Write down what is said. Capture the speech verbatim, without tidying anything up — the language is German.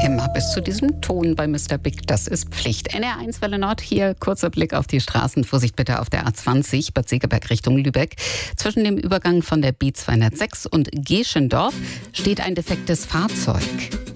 Immer bis zu diesem Ton bei Mister Big, das ist Pflicht. N R eins Welle Nord, hier kurzer Blick auf die Straßen. Vorsicht bitte auf der A zwanzig, Bad Segeberg Richtung Lübeck. Zwischen dem Übergang von der B zweihundertsechs und Geschendorf steht ein defektes Fahrzeug.